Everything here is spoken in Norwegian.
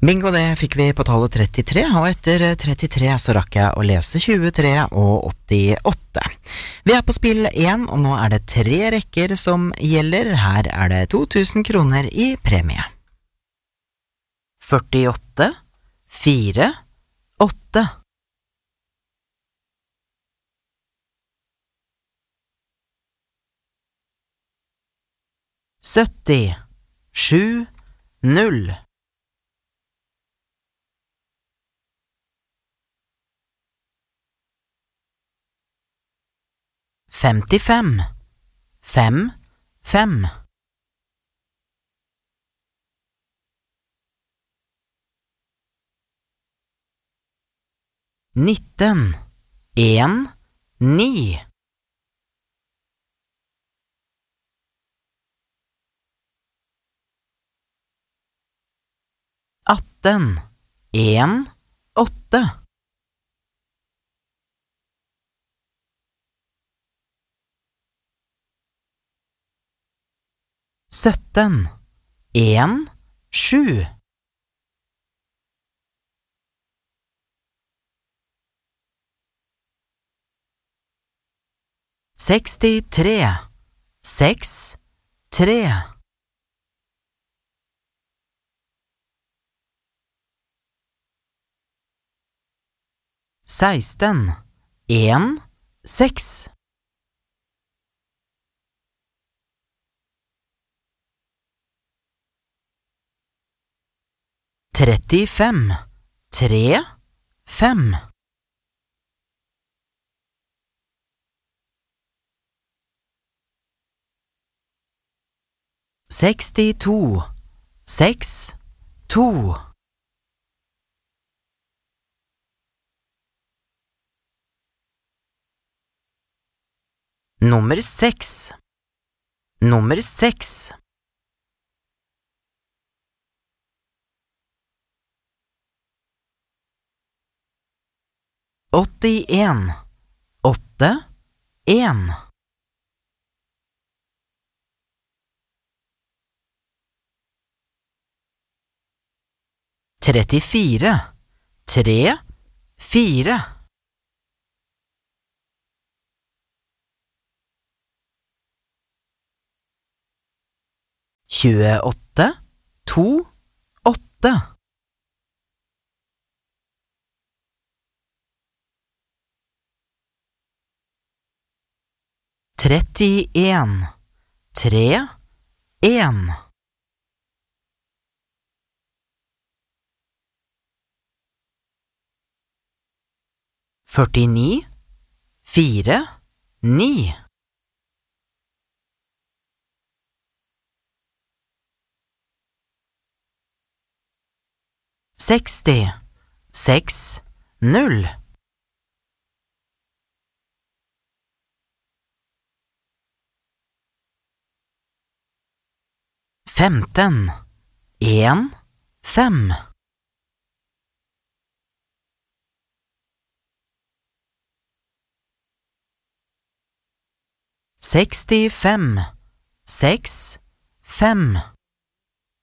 Bingo, det fikk vi på tallet 33, og etter 33 så rakk jeg å lese 23 og 88. Vi er på spill 1, og nå er det 3 rekker som gjelder. Her er det 2000 kroner i premie. 48, 4, 8. 70, 7, 0. 55, 5, 5. 19, 1, 9. 18, 1, 8. 17, 1, 7. 63, 6, 3. 16, 1, 6. 35, 3, 5. 62, 6, 2. 6, 6. 81, 8, 1. 34, 3, 4. 28, 2, 8. 31, 3, 1. 49, 4, 9. 60, 6, 0. 15, 1, 5. 65, 6, 5.